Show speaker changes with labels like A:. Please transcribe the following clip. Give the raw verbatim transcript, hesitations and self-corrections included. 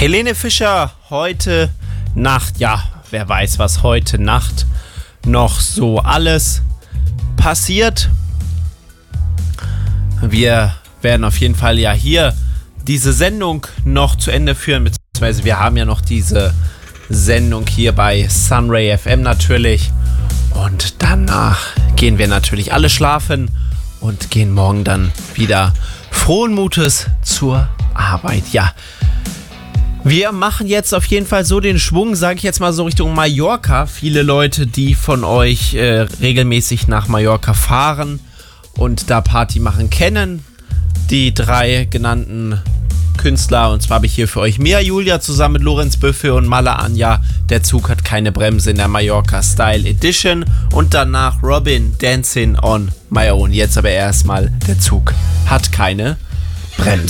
A: Helene Fischer, heute Nacht, ja, wer weiß, was heute Nacht noch so alles passiert. Wir werden auf jeden Fall ja hier diese Sendung noch zu Ende führen, beziehungsweise wir haben ja noch diese Sendung hier bei Sunray F M natürlich. Und danach gehen wir natürlich alle schlafen und gehen morgen dann wieder frohen Mutes zur Arbeit. Ja, wir machen jetzt auf jeden Fall so den Schwung, sage ich jetzt mal so Richtung Mallorca. Viele Leute, die von euch äh, regelmäßig nach Mallorca fahren und da Party machen, kennen die drei genannten Künstler. Und zwar habe ich hier für euch Mia Julia zusammen mit Lorenz Büffel und Mala Anja. Der Zug hat keine Bremse in der Mallorca Style Edition. Und danach Robin, Dancing on My Own. Jetzt aber erstmal, der Zug hat keine Bremse.